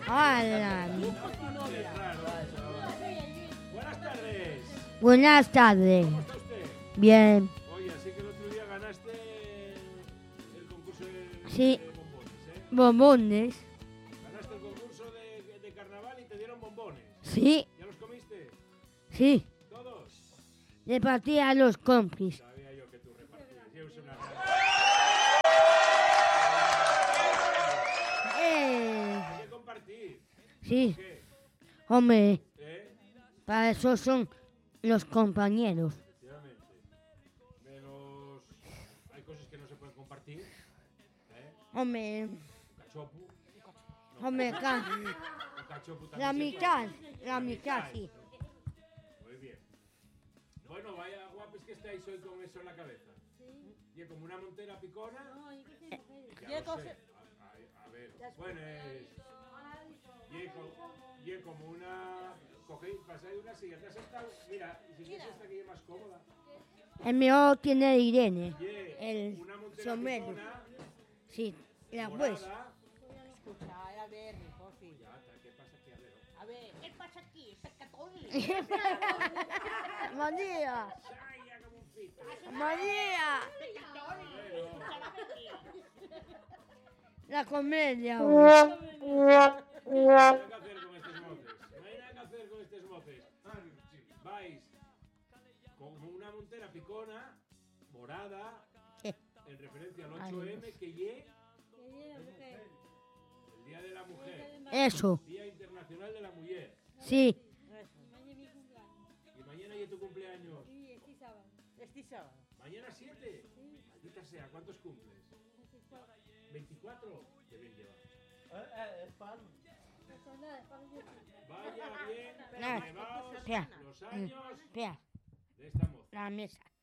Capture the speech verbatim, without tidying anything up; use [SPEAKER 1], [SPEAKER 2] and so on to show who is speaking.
[SPEAKER 1] Hola.
[SPEAKER 2] Buenas tardes.
[SPEAKER 1] Buenas tardes.
[SPEAKER 2] ¿Cómo está usted?
[SPEAKER 1] Bien.
[SPEAKER 2] Oye, así que el otro día ganaste el concurso de,
[SPEAKER 1] Sí.
[SPEAKER 2] de bombones, ¿eh?
[SPEAKER 1] Bombones.
[SPEAKER 2] Ganaste el concurso de, de carnaval y te dieron bombones.
[SPEAKER 1] Sí.
[SPEAKER 2] ¿Ya los comiste?
[SPEAKER 1] Sí.
[SPEAKER 2] ¿Todos?
[SPEAKER 1] Repartí a los compis.
[SPEAKER 2] Sabía yo que tú repartías. Yo uso una
[SPEAKER 1] Eh.
[SPEAKER 2] Hay que compartir.
[SPEAKER 1] Sí.
[SPEAKER 2] ¿Qué?
[SPEAKER 1] Hombre,
[SPEAKER 2] ¿Eh?
[SPEAKER 1] para eso son los compañeros.
[SPEAKER 2] Efectivamente. Menos... Hay cosas que no se pueden compartir. ¿Eh?
[SPEAKER 1] Hombre,
[SPEAKER 2] Un cachopo.
[SPEAKER 1] hombre, ca-
[SPEAKER 2] Un cachopo también
[SPEAKER 1] la
[SPEAKER 2] se
[SPEAKER 1] mitad,
[SPEAKER 2] puede.
[SPEAKER 1] la mitad sí.
[SPEAKER 2] Muy bien. Bueno, vaya guapos que estáis hoy con eso en la cabeza. Y es como una montera picona. Ya lo sé. A, a- a ver, bueno, es... Y es, co- y es como una... Cogéis, pasáis una silla, te has sentado... Mira, si quieres esta que es más cómoda.
[SPEAKER 1] El mío tiene Irene.
[SPEAKER 2] Y es
[SPEAKER 1] El
[SPEAKER 2] una montera
[SPEAKER 1] sombrero.
[SPEAKER 2] picona,
[SPEAKER 1] Sí, la pues.
[SPEAKER 2] morada.
[SPEAKER 3] Escucha, a ver, Jofi.
[SPEAKER 2] Ya, ¿qué pasa aquí? A ver.
[SPEAKER 3] A ver, ¿qué pasa aquí? Pescatón.
[SPEAKER 1] María,
[SPEAKER 2] ¡Saya como un pito!
[SPEAKER 1] María,
[SPEAKER 2] Bueno,
[SPEAKER 1] la comedia.
[SPEAKER 2] no hay nada que hacer con estos motes. No hay nada que hacer con estos motes. Vais como una montera picona, morada, en referencia al ocho eme, que ye el Día de la Mujer,
[SPEAKER 1] Eso,
[SPEAKER 2] Día Internacional de la Mujer.
[SPEAKER 1] sí.
[SPEAKER 2] Y mañana ya tu cumpleaños.
[SPEAKER 3] Este sábado.
[SPEAKER 2] ¿Mañana siete? Maldita sea, ¿cuántos cumples? ¿veinticuatro? Qué bien llevas. Vaya bien,
[SPEAKER 1] No,
[SPEAKER 2] llevaos
[SPEAKER 1] espera,
[SPEAKER 2] los años
[SPEAKER 1] espera,
[SPEAKER 2] de esta moza.
[SPEAKER 1] la mesa.